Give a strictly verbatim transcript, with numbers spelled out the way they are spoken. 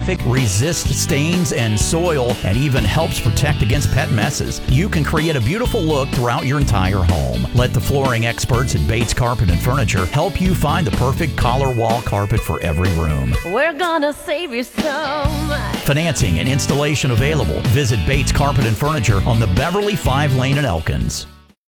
traffic, resists stains and soil, and even helps protect against pet messes. You can create a beautiful look throughout your entire home. Let the flooring experts at Bates Carpet and Furniture help you find the perfect collar wall carpet for every room. We're gonna save you so much. Financing and installation available. Visit Bates Carpet and Furniture on the Beverly five lane in Elkins.